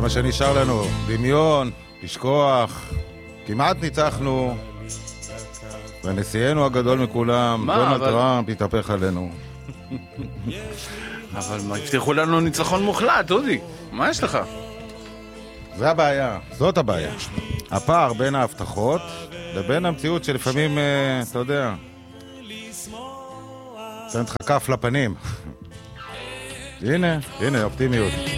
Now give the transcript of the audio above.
מה שנשאר לנו, דמיון, לשכוח, כמעט ניצחנו, ונשיאנו הגדול מכולם, דונלד טראמפ, התהפך עלינו. אבל מה, הבטיחו לנו ניצחון מוחלט, אודי, מה יש לך? זה הבעיה, זאת הבעיה. הפער בין ההבטחות לבין המציאות שלפעמים, אתה יודע, תן לך כף לפנים. הנה, אופטימיות.